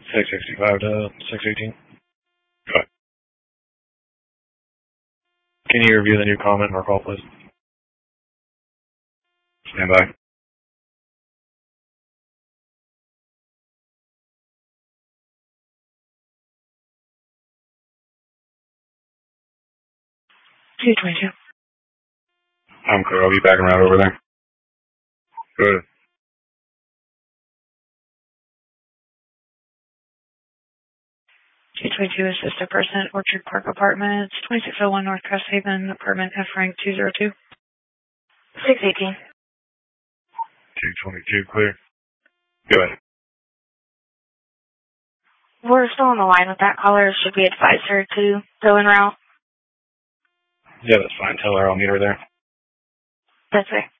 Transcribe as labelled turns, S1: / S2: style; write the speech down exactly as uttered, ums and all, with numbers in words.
S1: six sixty-five to six eighteen. Go ahead. Can you review the new comment or call, please? Stand by.
S2: two twenty-two.
S1: I'm clear. I'll be backing right over there. Good.
S2: two twenty-two, assist a person, Orchard Park Apartments, twenty-six oh one North Crest Haven, apartment F rank two oh two. six eighteen.
S1: two twenty-two, clear. Go ahead.
S2: We're still on the line with that caller. Should we advise her to go en route?
S1: Yeah, that's fine. Tell her I'll meet her there.
S2: That's right.